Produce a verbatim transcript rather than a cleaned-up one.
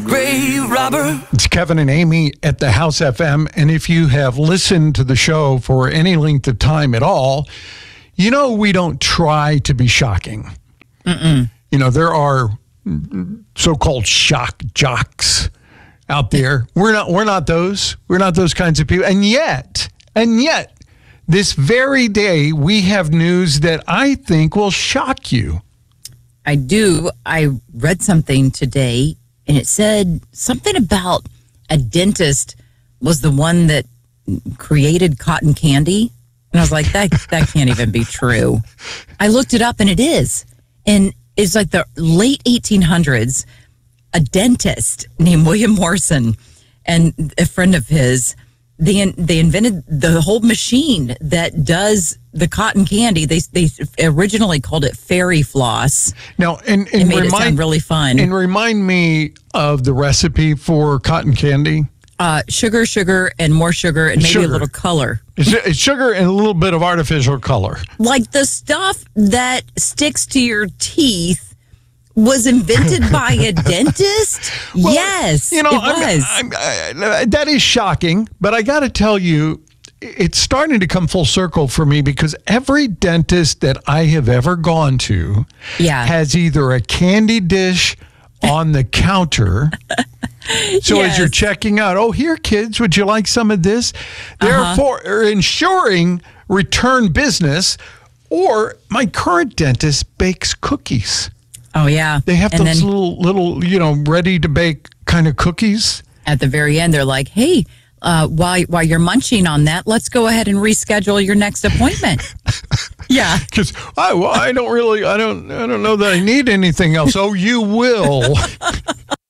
grave robber. It's Kevin and Amy at the House F M. And if you have listened to the show for any length of time at all, you know we don't try to be shocking. Mm-mm. You know, there are so-called shock jocks out there. We're not we're not those. We're not those kinds of people. And yet, and yet, this very day, we have news that I think will shock you. I do. I read something today, and it said something about a dentist was the one that created cotton candy. And I was like, that that can't even be true. I looked it up, and it is. And it's like the late eighteen hundreds, a dentist named William Morrison and a friend of his, they they invented the whole machine that does the cotton candy. They they originally called it fairy floss. Now, and, and it made remind, it sound really fun. And remind me of the recipe for cotton candy. Uh, sugar, sugar, and more sugar, and maybe sugar. a little color. It's, it's sugar and a little bit of artificial color. Like the stuff that sticks to your teeth was invented by a dentist? Well, yes, you know, it I'm, was. I'm, I, that is shocking, but I got to tell you, it's starting to come full circle for me because every dentist that I have ever gone to yeah. has either a candy dish on the counter. So yes. as you're checking out, oh, here, kids, would you like some of this? Therefore, uh-huh. ensuring return business. Or my current dentist bakes cookies. Oh, yeah. They have and those then, little, little, you know, ready to bake kind of cookies. At the very end, they're like, hey, uh, while, while you're munching on that, let's go ahead and reschedule your next appointment. Yeah. Because I, well, I don't really, I don't, I don't know that I need anything else. Oh, you will.